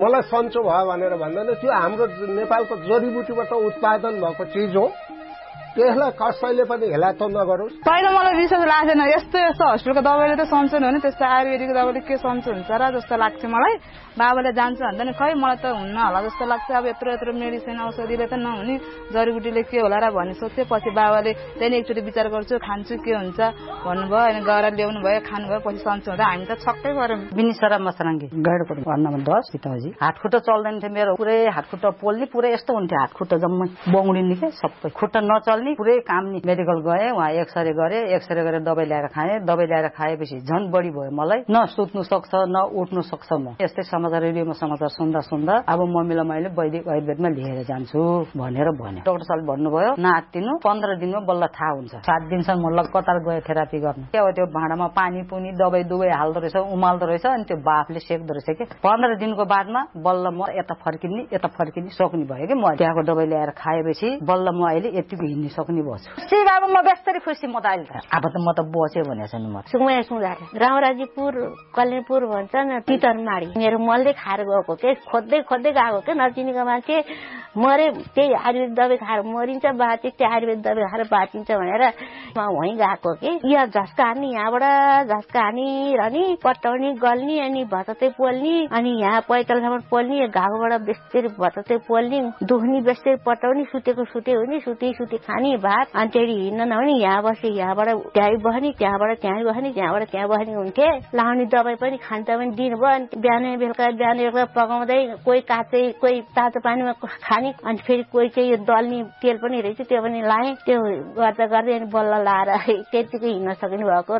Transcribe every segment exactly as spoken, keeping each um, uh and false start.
मलाई सन्चो भयो भनेर भन्दैन, त्यो हाम्रो नेपालको जडीबुटीबाट उत्पादन भएको चिज हो, त्यसलाई कसैले पनि हेला त नगरोस्। पहिला मलाई विश्वास लागेन, यस्तो यस्तो हस्पिटलको दबाईले त सन्चो हुने, त्यस्तो आयुर्वेदिक दबाईले के सन्चो हुन्छ र जस्तो लाग्थ्यो मलाई। बाबाले जान्छ भन्दा नि खै मलाई त हुन्न होला जस्तो लाग्छ, अब यत्रो यत्रो मेडिसिन औषधिले त नहुने, जडीबुटीले के होला र भन्ने सोचेपछि बाबाले त्यहाँदेखि एकचोटि विचार गर्छु, खान्छु के हुन्छ भन्नुभयो, अनि गएर ल्याउनु भयो, खानुभयो, पछि सन्चो हुँदा हामी त छक्कै पऱ्यौँ। बिनिसरा मसराङ्गी गैडको घर नम्बर दस पिताजी। हातखुट्टा चल्दैन थियो मेरो, पुरै हातखुट्टा पोल्ने, पुरै यस्तो हुन्थ्यो हातखुट्टा जम्मै बौडिने के सबै, खुट्टा नचल्ने, पुरै काम्ने। मेडिकल गएँ, वहाँ एक्सरे गरेँ, एक्सरे गरेर दबाई ल्याएर खाएँ, दबाई ल्याएर खाएपछि झन् बढी भयो मलाई, न सुत्नु सक्छ न उठ्नु सक्छ। म यस्तै समाचार रेडियोमा समाचार सुन्दा सुन्दा अब मम्मीलाई मैले वैदिक आयुर्वेदमा लिएर जान्छु भनेर भने डाक्टर साहबले भन्नुभयो नातिनु पन्ध्र दिनमा बल्ल थाहा हुन्छ। सात दिनसम्म म कतार गए थेरापी गर्न, अब त्यो भाँडामा पानी पुनी दबाई दुबै हाल्दो रहेछ, उमाल्दो रहेछ, अनि त्यो बाफले सेक्दो रहेछ कि पन्ध्र दिनको बादमा बल्ल म यता फर्किने यता फर्किने सक्ने भयो कि म त्यहाँको दबाई ल्याएर खाएपछि बल्ल म अहिले यतिको हिँड्न सक्ने भएछु। सी बाबा म बेस्तरी खुसी, म त अहिले त अब त म त बस्यो भनेको छु। म सुङमा सुँगार रामराजीपुर कल्याणपुर भन्छ न, तितरमाडी मेरो मलले खाएर गएको के, खोज्दै खोज्दै गएको के, नचिनेको मान्छे मरे, त्यही आयुर्वेद दबाई खाएर मरिन्छ, बाँचे त्यो आयुर्वेद दबाई खाएर बाँचिन्छ भनेर म वहीँ गएको कि। यहाँ झस्का हान्ने, यहाँबाट झस्का हानी र नि पट्टाउने गल्ने, अनि भतते पोल्ने, अनि यहाँ पैतालसम्म पोल्ने, घाउबाट बेस्तरी भतते पोल्ने, दुख्ने बेस्तरी पट्टाउने, सुतेको सुते हुने, सुते सुते खाने भात, अनि त्यही हिँड्न नहुने, यहाँ बसे यहाँबाट त्यहीँ बस्ने, त्यहाँबाट त्यहीँ बस्ने, त्यहाँबाट त्यहाँ बस्ने हुन्थे। लाउने दबाई पनि खान्छ पनि दिनुभयो, अनि बिहान बेलुका बिहान बेलुका पकाउँदै कोही काँचै कोही तातो पानीमा खाने, अनि फेरि कोही चाहिँ यो दल्ने तेल पनि रहेछ त्यो पनि लाएँ। त्यो गर्दा गर्दै अनि बल्ल लाएर त्यतिकै हिँड्न सक्नु भएको।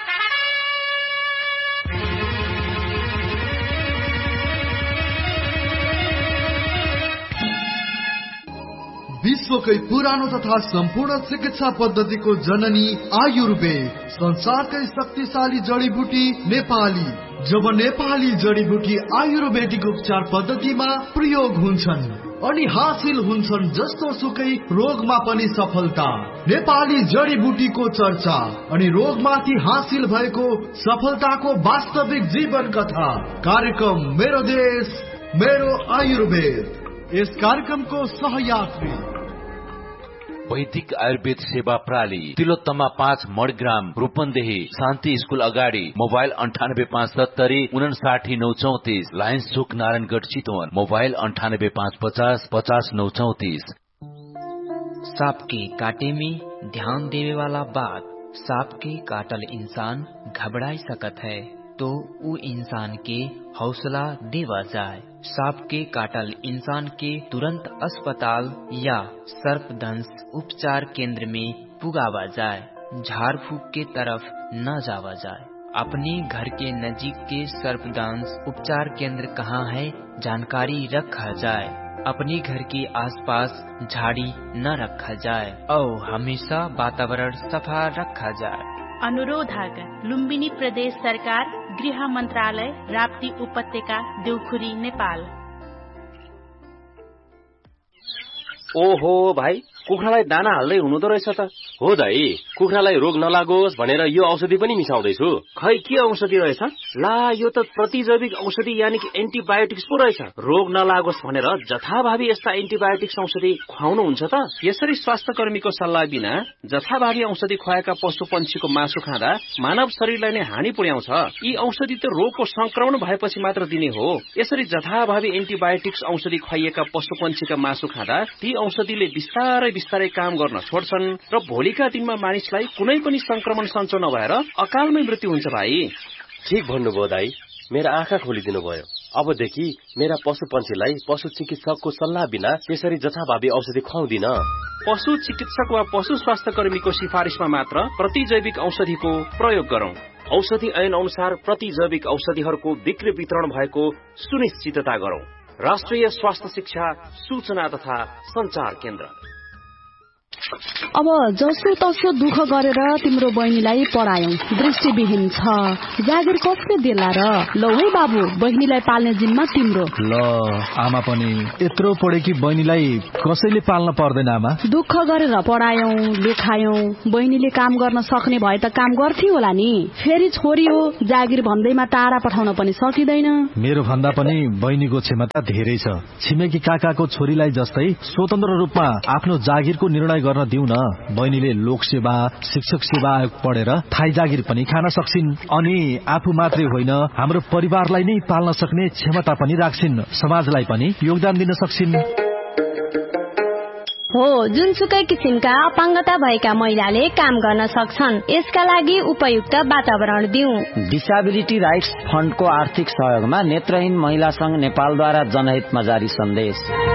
विश्वकै पुरानो तथा सम्पूर्ण चिकित्सा पद्धतिको जननी आयुर्वेद, संसारकै शक्तिशाली जडीबुटी नेपाली। जब नेपाली जडीबुटी आयुर्वेदिक उपचार पद्धतिमा प्रयोग हुन्छन् अनि हासिल हुन्छन् जस्तो सुकै रोगमा पनि सफलता। नेपाली जडीबुटीको चर्चा अनि रोगमाथि हासिल भएको सफलताको वास्तविक जीवन कथा। कार्यक्रम मेरो देश मेरो आयुर्वेद। यस कार्यक्रमको सहयात्री वैदिक आयुर्वेद सेवा प्रणाली, तिलोत्तमा पाँच मणिग्राम, रूपन्देही, शान्ति स्कूल अगाडि। मोबाइल अंठानब्बे पाँच सत्तरी उनसाठी नौ चौतीस, लायन्स चोक नारायणगढ़ चितवन। मोबाइल अंठानब्बे पाँच पचास पचास नौ चौतीस। सांप के काटे में ध्यान देने वाला बात। सांप के काटल इंसान घबराई सकत है तो वो इंसान के हौसला देवा जाए। सांप के काटल इंसान के तुरंत अस्पताल या सर्पदंश उपचार केंद्र में पुगावा जाए। झाड़ फूक के तरफ न जावा जाए। अपने घर के नजीक के सर्पदंश उपचार केंद्र कहाँ है जानकारी रखा जाए। अपने घर के आसपास झाड़ी न रखा जाए और हमेशा वातावरण सफा रखा जाए। अनुरोधक लुम्बिनी प्रदेश सरकार, गृह मंत्रालय, राप्ती उपत्यका, देउखुरी, नेपाल। ओहो भाइ, कुखुरालाई दाना हाल्दै हुनुहुँदो रहेछ त। हो दाइ, कुखुरालाई रोग नलागोस् भनेर यो औषधि पनि मिसाउँदैछु। खै के औषधि रहेछ? ला यो त प्रतिजैविक औषधि यानि कि एन्टिबायोटिक्स पो रहेछ। रोग नलागोस् भनेर जथाभावी यस्ता एन्टिबायोटिक्स औषधि खुवाउनुहुन्छ त? यसरी स्वास्थ्य कर्मीको सल्लाह बिना जथाभावी औषधि खुवाएका पशु पंक्षीको मासु खाँदा मानव शरीरलाई नै हानि पुर्याउँछ। यी औषधि त रोगको संक्रमण भएपछि मात्र दिने हो। यसरी जथाभावी एन्टिबायोटिक्स औषधि खुवाइएका पशु पंक्षीका मासु खाँदा ती औषधिले बिस्तारै बिस्तारै काम गर्न छोड्छन् र भोलिका दिनमा मानिसलाई कुनै पनि संक्रमण सञ्चो नभएर अकालमै मृत्यु हुन्छ भाइ। ठीक भन्नुभयो दाइ, मेरा आँखा खोलिदिनु भयो। अबदेखि मेरा पशु पंक्षीलाई पशु चिकित्सकको सल्लाह बिना त्यसरी जथाभावी औषधि खुवाउँदिन। पशु चिकित्सक वा पशु स्वास्थ्य कर्मीको सिफारिसमा मात्र प्रतिजैविक औषधिको प्रयोग गरौं। औषधि ऐन अनुसार प्रतिजैविक औषधिहरूको बिक्री वितरण भएको सुनिश्चितता गरौं। राष्ट्रिय स्वास्थ्य शिक्षा सूचना तथा संचार केन्द्र। अब जसो तसो दुःख गरेर तिम्रो बहिनीलाई पढायौ, दृष्टिविहीन छ, जागिर कसले देला र? लौ है बाबु, बहिनीलाई पाल्ने जिम्मा तिम्रो। ल आमा पनि यत्रो पढे कि बहिनीलाई कसैले पाल्न पर्दैन आमा। दुःख गरेर पढायौ, लेखायौ, बहिनीले काम गर्न सक्ने भए त काम गर्थ्यो होला नि। फेरि छोरी हो, जागिर भन्दैमा टाढा पठाउन पनि सकिँदैन। मेरो भन्दा पनि बहिनीको क्षमता धेरै छ। छिमेकी काकाको छोरीलाई जस्तै स्वतन्त्र रूपमा आफ्नो जागिरको निर्णय गर्न दिउन। बहिनीले लोकसेवा, शिक्षक सेवा आयोग पढेर थाई जागिर पनि खान सक्छिन् अनि आफू मात्रै होइन हाम्रो परिवारलाई नै पाल्न सक्ने क्षमता पनि राख्छिन्, समाजलाई पनि योगदान दिन सक्छिन्। हो, जुनसुकै किसिमका अपाङ्गता भएका महिलाले काम गर्न सक्छन्। यसका लागि उपयुक्त वातावरण दिउँ। डिसेबिलिटी राइट्स फण्डको आर्थिक सहयोगमा नेत्रहीन महिला संघ नेपालद्वारा जनहितमा जारी सन्देश।